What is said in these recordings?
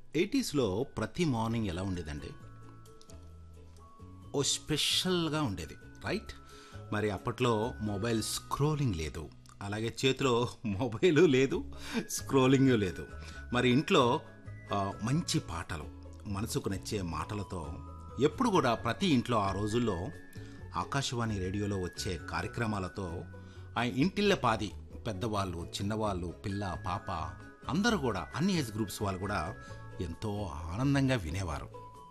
80స్లో ప్రతి మార్నింగ్ ఎలా ఉండేదండి? ఓ స్పెషల్‌గా ఉండేది. రైట్? మరి అప్పట్లో మొబైల్ స్క్రోలింగ్ లేదు. అలాగే చేతిలో మొబైలు లేదు, స్క్రోలింగు లేదు. మరి ఇంట్లో మంచి పాటలు, మనసుకు నచ్చే మాటలతో ఎప్పుడు కూడా ప్రతి ఇంట్లో ఆ రోజుల్లో ఆకాశవాణి రేడియోలో వచ్చే కార్యక్రమాలతో ఆ ఇంటిల్లపాది పెద్దవాళ్ళు, చిన్నవాళ్ళు, పిల్ల, పాప అందరూ కూడా అన్ని ఏజ్ గ్రూప్స్ వాళ్ళు కూడా ఎంతో ఆనందంగా వినేవారు.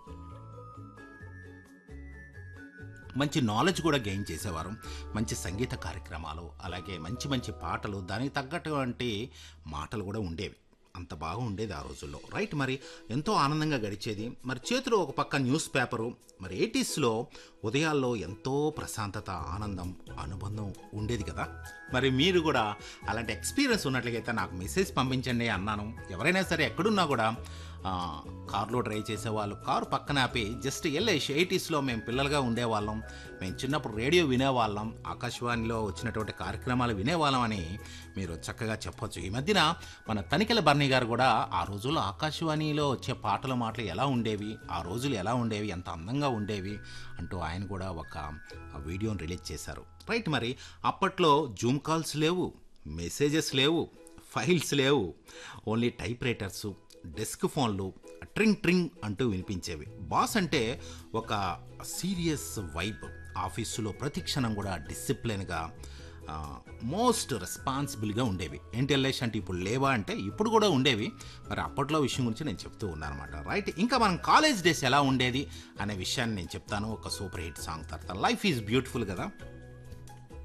మంచి నాలెడ్జ్ కూడా గెయిన్ చేసేవారు. మంచి సంగీత కార్యక్రమాలు, అలాగే మంచి మంచి పాటలు, దానికి తగ్గటువంటి మాటలు కూడా ఉండేవి. అంత బాగా ఉండేది ఆ రోజుల్లో. రైట్? మరి ఎంతో ఆనందంగా గడిచేది. మరి చేతిలో ఒక పక్క న్యూస్ పేపరు. మరి 80స్లో ఉదయాల్లో ఎంతో ప్రశాంతత, ఆనందం, అనుబంధం ఉండేది కదా. మరి మీరు కూడా అలాంటి ఎక్స్పీరియన్స్ ఉన్నట్లయితే నాకు మెసేజ్ పంపించండి అన్నాను. ఎవరైనా సరే ఎక్కడున్నా కూడా కారులో డ్రైవ్ చేసేవాళ్ళు కారు పక్కన ఆపి జస్ట్ వెళ్ళేసి 80స్లో మేము పిల్లలుగా ఉండేవాళ్ళం, మేము చిన్నప్పుడు రేడియో వినేవాళ్ళం, ఆకాశవాణిలో వచ్చినటువంటి కార్యక్రమాలు వినేవాళ్ళం అని మీరు చక్కగా చెప్పొచ్చు. ఈ మధ్యన మన తనికెల బర్నీ గారు కూడా ఆ రోజుల్లో ఆకాశవాణిలో వచ్చే పాటల మాటలు ఎలా ఉండేవి, ఆ రోజులు ఎలా ఉండేవి, ఎంత అందంగా ఉండేవి అంటూ ఆయన కూడా ఒక వీడియోని రిలీజ్ చేశారు. రైట్? మరి అప్పట్లో జూమ్ కాల్స్ లేవు, మెసేజెస్ లేవు, ఫైల్స్ లేవు, ఓన్లీ టైప్ రైటర్సు, డెస్క్ ఫోన్లు ట్రింగ్ ట్రింగ్ అంటూ వినిపించేవి. బాస్ అంటే ఒక సీరియస్ వైబ్. ఆఫీసులో ప్రతి క్షణం కూడా డిసిప్లిన్గా, మోస్ట్ రెస్పాన్సిబుల్గా ఉండేవి. ఏంటి ఎల్ఐసి అంటే ఇప్పుడు లేవా అంటే ఇప్పుడు కూడా ఉండేవి. మరి అప్పట్లో విషయం గురించి నేను చెప్తూ ఉన్నాను అనమాట. రైట్? ఇంకా మనం కాలేజ్ డేస్ ఎలా ఉండేది అనే విషయాన్ని నేను చెప్తాను ఒక సూపర్ హిట్ సాంగ్ తర్వాత. లైఫ్ ఈజ్ బ్యూటిఫుల్ కదా.